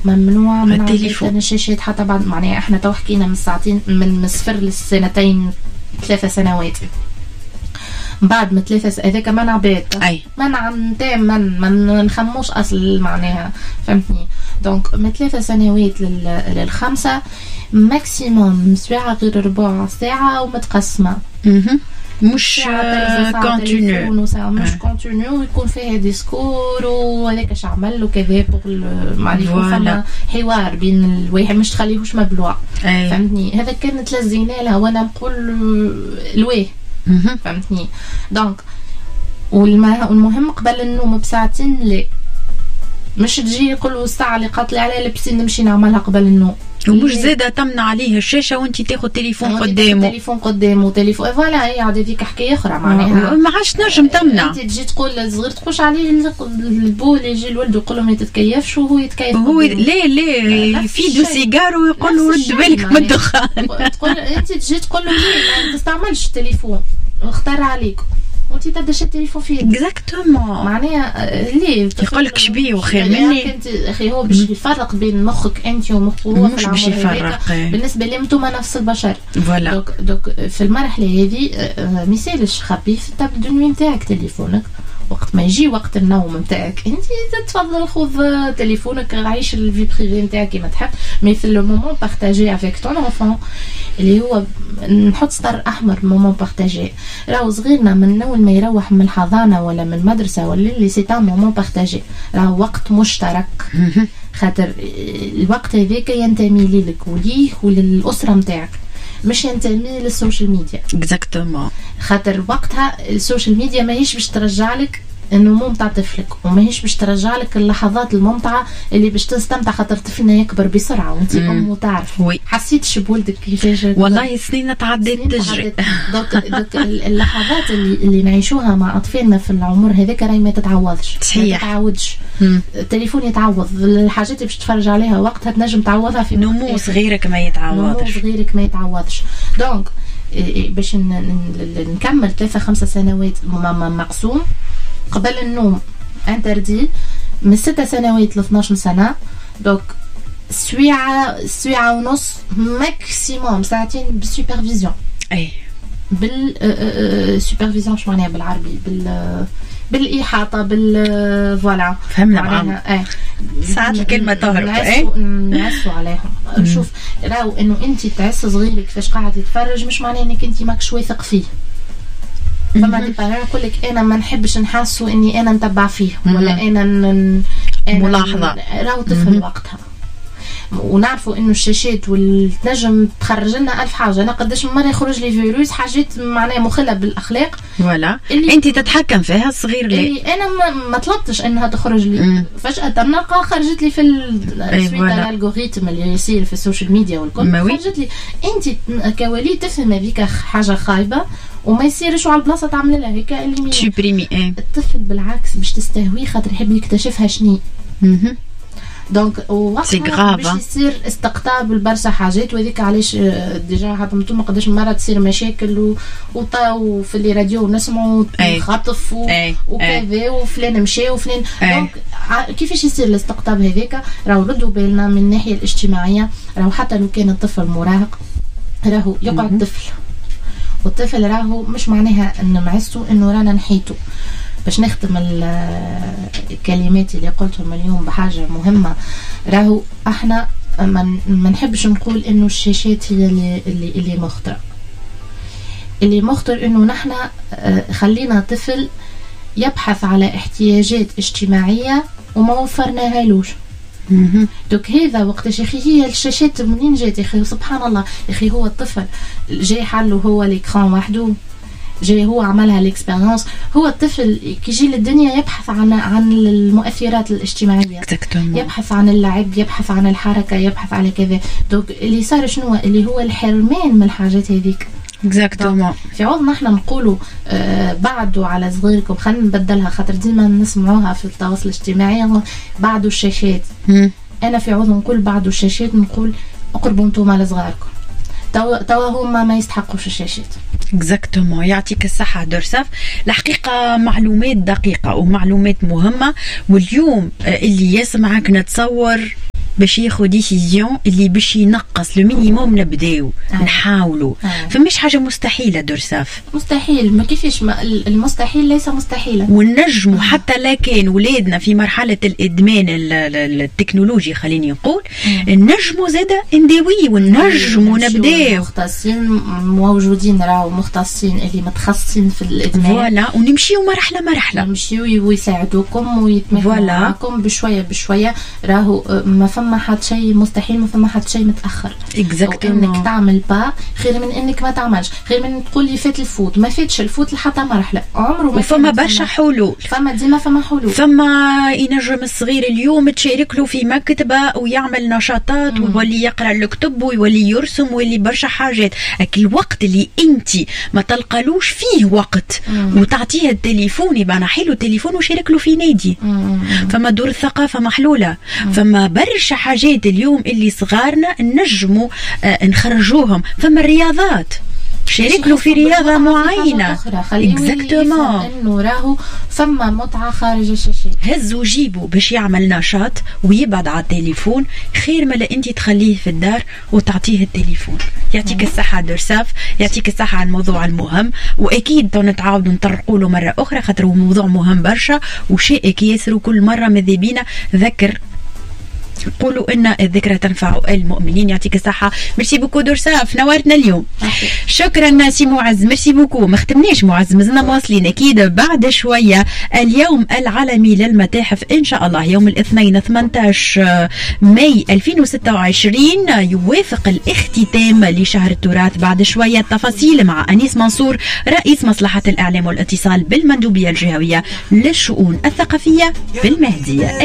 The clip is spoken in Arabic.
ممنوع من التليفون الشاشات حتى بعد. معناها احنا تو حكينا من ساعتين من 0 لسنتين 3 سنوات، بعد من 3 هذاك منع بات، منع تام، ما نخموش اصل معناها، فهمتني؟ دونك من 3 سنوات لل5 ماكسيموم ساعه غير ربع ساعه ومتقسمه، مش كونتينيو، مش كونتينيو، يكون فيها ديسكور وهذاك اش عمل وكذا، معناها فما حوار بين الواحد، مش تخليهوش مبلوع، فهمتني؟ هذا كانت لزينا لها وانا نقول الواه، فهمتني؟ دونك والمهم قبل النوم بساعتين، لا مش تجي يقولوا الساعه اللي قالت لي عليها لبسي نمشي نعملها قبل النوم، ومش زاده تمنع عليه الشاشه وانت تاخذ تليفون قدامه تليفون فوالا. هي عاد هذيك حكايه اخرى، معناها ما عادش تنجم تمنع. انت تجي تقول للصغير تخش عليه البو اللي يجي الولد يقول له ما تتكيفش وهو يتكيف، هو لا يفيدو سيجار ويقول له رد بالك من الدخان. تقول انت تجي تقول له ما تستعملش التليفون واختار عليك وانت تبدا شي التليفون فيه اكزاكتومون، معناها ليه يقول لك شبيه وخير مني انت اخي. هو باش يفرق بين مخك انت ومخه هو، مش باش يفرق. بالنسبه لي انتم نفس البشر، فوالا. دوك في المرحله هذه مثالش خفيف تبدا النوم نتاعك تليفونك، وقت ما يجي وقت النوم نتاعك انت تفضل خذ تليفونك، عيش الفي بريفي نتاعك كيما تحب، مي في لو مومون بارطاجي افيك طون انفون اللي هو نحط سطر احمر مومون بارطاجي. راهو صغيرنا من اول ما يروح من الحضانه ولا من المدرسه ولا اللي سي تاع مومون بارطاجي، راهو وقت مشترك، خاطر الوقت هذاك ينتمي لك وليه وللاسره نتاعك، مش ينتمي للسوشيال ميديا. اكزاكتومون، خاطر وقتها السوشيال ميديا ماهيش باش ترجع لك النمو متاع طفلك، وماهيش باش ترجع لك اللحظات الممتعه اللي باش تستمتع، خاطر طفلنا يكبر بسرعه وانت ام وتعرف. حسيتش بولدك كيفاش؟ والله سنين تعدت تجري. دوك اللحظات اللي نعيشوها مع اطفالنا في العمر هذاك راهي ما تتعوضش، صحيح. ما تتعوضش. التليفون يتعوض، الحاجات اللي باش تتفرج عليها وقتها تنجم تعوضها في نمو صغيرك ما يتعوضش. دونك باش نكمل 3-5 سنوات مقسوم قبل النوم انتردي، من 6 سنوات ل 12 سنة، دوك سويعة ونص ماكسيموم، ساعتين بالسوبرفيزيون. بالسوبرفيزيون شو معناها بالعربي؟ بالإحاطة فوالا، فهمنا معاهم. ساعات الكلمة تهرب. نعسوا عليهم. شوف راو انه انت تعس صغيرك كيفاش قاعد يتفرج، مش معناه انك انت ماكش واثق فيه. فما دي بارون يقول لك انا ما نحبش نحسوا اني انا نتبع فيه، ولا انا ملاحظه. راهو طفل وقتها، ونعرفوا انه الشاشات والتنجم تخرج لنا 1000 حاجه. انا قداش من مره يخرج لي فيروس، حاجات معناها مخله بالاخلاق، ولا انت تتحكم فيها الصغير ليه؟ انا ما طلبتش انها تخرج لي، فجاه نلقى خرجت لي في الالغوريثم اللي يصير في السوشيال ميديا والكل، خرجت لي. انت كولي تفهم هذيك حاجه خايبه وما يصيرش على البلاصه تعمل لها هيك اللي سوبريمي. الطفل بالعكس باش تستهويه، خاطر يحب يكتشفها شني. دونك وقتها باش يصير استقطاب البرشا حاجات، وهذيك علاش ديجا حتى نتوما قداش من مره تصير مشاكل وفي اللي راديو نسمعوا خطف وكذا وفلان مشى وفلان. دونك كيفاش يصير الاستقطاب هذاك؟ راهو ردوا بالنا من الناحيه الاجتماعيه، راهو حتى لو كان الطفل مراهق راهو يقعد طفل، والطفل راهو مش معناها ان معسو انه رانا نحيتو. باش نختم الكلمات اللي قلتهم اليوم بحاجة مهمة، راهو احنا ما نحبش نقول انه الشاشات هي اللي مخطرة. اللي مخطر انه نحن خلينا طفل يبحث على احتياجات اجتماعية وما وفرناها لوش. دوك هذا وقت يا اخي هي الشاشات منين جات يا اخي؟ سبحان الله يا اخي، هو الطفل جاي حله هو ليكران وحده، جاي هو عملها الاكسبيرينس. هو الطفل كيجي للدنيا يبحث عن المؤثرات الاجتماعيه، يبحث عن اللعب، يبحث عن الحركه، يبحث على كذا. دوك اللي صار شنو؟ اللي هو الحرمان من الحاجات هذيك. اكزاكتومون. في عوضنا احنا نقولوا بعدوا على صغيركم، خلينا نبدلها خاطر ديما نسمعوها في التواصل الاجتماعي، بعدوا الشاشات. انا في عوض نقول بعدوا الشاشات، نقول اقربوا انتم لصغاركم، توا هما ما يستحقوش الشاشات. اكزاكتومون. يعطيك الصحة درسف. الحقيقة معلومات دقيقة ومعلومات مهمة، واليوم اللي يسمعك نتصور باش ياخذ ديسيزيون اللي باش ينقص لو مينيموم نبداو نحاولوا. فمش حاجه مستحيله درساف، مستحيل ما كيفاش المستحيل ليس مستحيلا. ونجموا حتى لكن ولادنا في مرحله الادمان التكنولوجي خليني نقول نجموا زاده نداوي ونجموا نبداو. مختصين موجودين راهو مختصين اللي متخصصين في الادمان فوالا، ونمشيو مرحله نمشيو ويساعدوكم ويتمكنوا معاكم بشويه بشويه. راهو ما فما حد شيء مستحيل، ما فما حد شيء متاخر. انك تعمل با خير من انك ما تعملش، خير من تقول لي فات الفوت ما فاتش الفوت لحتى مرحله عمره ما. وفما برشا حلول، فما ديما فما حلول. فما ينجم الصغير اليوم تشارك له في مكتبه ويعمل نشاطات ويولي يقرا الكتب ويولي يرسم ويولي برشا حاجات. الوقت اللي انت ما تلقالوش فيه وقت وتعطيه التليفون، يبقى نحيله التليفون وشارك له في نادي. فما دور الثقافه محلوله. فما برشا حاجات اليوم اللي صغارنا نجموا نخرجوهم. فما الرياضات شارك له في رياضه معينه. اكزاكتومون، انه راهو فما متعه خارج الشاشه. هزوا جيبوا باش يعمل نشاط ويبعد على التليفون خير ما انت تخليه في الدار وتعطيه التليفون. يعطيك الصحه درساف، يعطيك الصحه على الموضوع المهم. واكيد نتعاودوا نطرقوا له مره اخرى خاطر هو موضوع مهم برشا وشائك ياسر، وكل مره ماذا بينا ذكر قولوا ان الذكرى تنفع المؤمنين. يعطيك الصحه. ميرسي بوكو درساف، نورتنا اليوم. شكرا سي معز، ميرسي بوكو. ما ختمناش معز، مازلنا مواصلين اكيد بعد شويه. اليوم العالمي للمتاحف ان شاء الله يوم الاثنين 18 ماي 2026 يوافق الاختتام لشهر التراث. بعد شويه التفاصيل مع انيس منصور رئيس مصلحه الاعلام والاتصال بالمندوبيه الجهويه للشؤون الثقافيه بالمهديه.